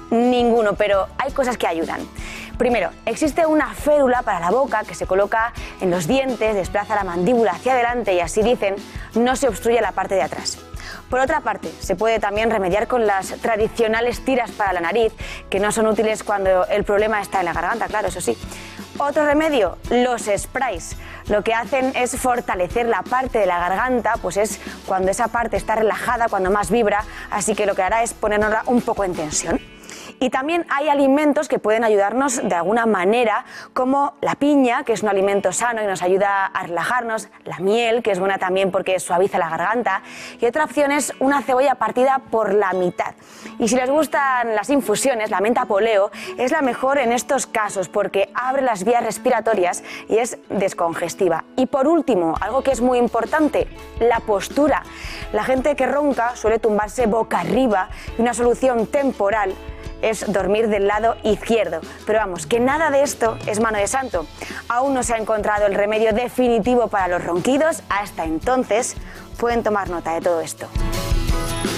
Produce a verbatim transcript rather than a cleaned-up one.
Ninguno, pero hay cosas que ayudan. Primero, existe una férula para la boca que se coloca en los dientes, desplaza la mandíbula hacia adelante y así dicen, no se obstruye la parte de atrás. Por otra parte, se puede también remediar con las tradicionales tiras para la nariz, que no son útiles cuando el problema está en la garganta, claro, eso sí. Otro remedio, los sprays. Lo que hacen es fortalecer la parte de la garganta, pues es cuando esa parte está relajada, cuando más vibra, así que lo que hará es ponernosla un poco en tensión. Y también hay alimentos que pueden ayudarnos de alguna manera, como la piña, que es un alimento sano y nos ayuda a relajarnos, la miel, que es buena también porque suaviza la garganta, y otra opción es una cebolla partida por la mitad. Y si les gustan las infusiones, la menta poleo es la mejor en estos casos porque abre las vías respiratorias y es descongestiva. Y por último, algo que es muy importante, la postura. La gente que ronca suele tumbarse boca arriba y una solución temporal es dormir del lado izquierdo. Pero vamos, que nada de esto es mano de santo. Aún no se ha encontrado el remedio definitivo para los ronquidos. Hasta entonces, pueden tomar nota de todo esto.